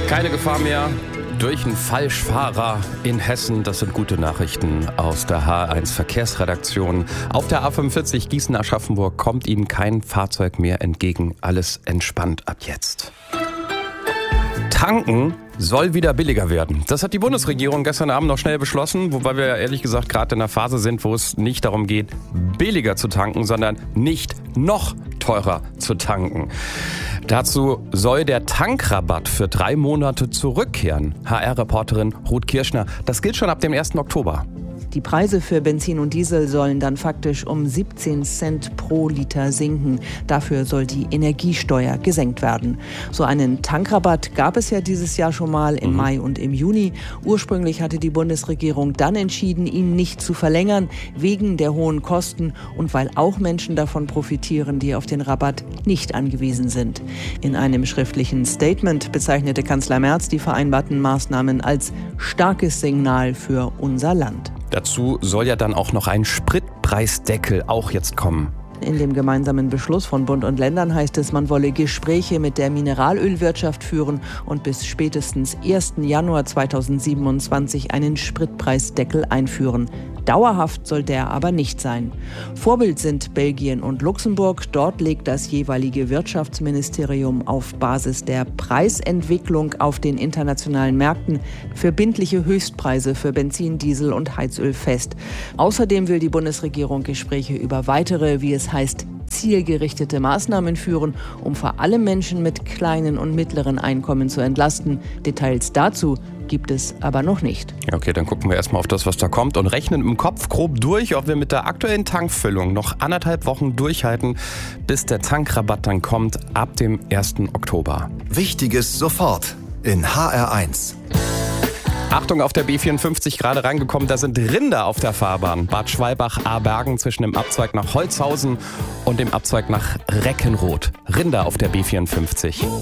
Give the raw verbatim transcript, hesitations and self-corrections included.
Keine Gefahr mehr durch einen Falschfahrer in Hessen. Das sind gute Nachrichten aus der H eins Verkehrsredaktion. Auf der A fünfundvierzig Gießen-Aschaffenburg kommt Ihnen kein Fahrzeug mehr entgegen. Alles entspannt ab jetzt. Tanken soll wieder billiger werden. Das hat die Bundesregierung gestern Abend noch schnell beschlossen, wobei wir ehrlich gesagt gerade in einer Phase sind, wo es nicht darum geht, billiger zu tanken, sondern nicht noch teurer zu tanken. Dazu soll der Tankrabatt für drei Monate zurückkehren. H R-Reporterin Ruth Kirschner, das gilt schon ab dem ersten Oktober. Die Preise für Benzin und Diesel sollen dann faktisch um siebzehn Cent pro Liter sinken. Dafür soll die Energiesteuer gesenkt werden. So einen Tankrabatt gab es ja dieses Jahr schon mal im mhm. Mai und im Juni. Ursprünglich hatte die Bundesregierung dann entschieden, ihn nicht zu verlängern, wegen der hohen Kosten und weil auch Menschen davon profitieren, die auf den Rabatt nicht angewiesen sind. In einem schriftlichen Statement bezeichnete Kanzler Merz die vereinbarten Maßnahmen als starkes Signal für unser Land. Dazu soll ja dann auch noch ein Spritpreisdeckel auch jetzt kommen. In dem gemeinsamen Beschluss von Bund und Ländern heißt es, man wolle Gespräche mit der Mineralölwirtschaft führen und bis spätestens ersten Januar zweitausendsiebenundzwanzig einen Spritpreisdeckel einführen. Dauerhaft soll der aber nicht sein. Vorbild sind Belgien und Luxemburg. Dort legt das jeweilige Wirtschaftsministerium auf Basis der Preisentwicklung auf den internationalen Märkten verbindliche Höchstpreise für Benzin, Diesel und Heizöl fest. Außerdem will die Bundesregierung Gespräche über weitere, wie es heißt, zielgerichtete Maßnahmen führen, um vor allem Menschen mit kleinen und mittleren Einkommen zu entlasten. Details dazu gibt es aber noch nicht. Ja, okay, dann gucken wir erstmal auf das, was da kommt und rechnen im Kopf grob durch, ob wir mit der aktuellen Tankfüllung noch anderthalb Wochen durchhalten, bis der Tankrabatt dann kommt ab dem ersten Oktober. Wichtiges sofort in H R eins. Achtung, auf der B vierundfünfzig gerade reingekommen, da sind Rinder auf der Fahrbahn. Bad Schwalbach-Abergen zwischen dem Abzweig nach Holzhausen und dem Abzweig nach Reckenroth. Rinder auf der B vierundfünfzig.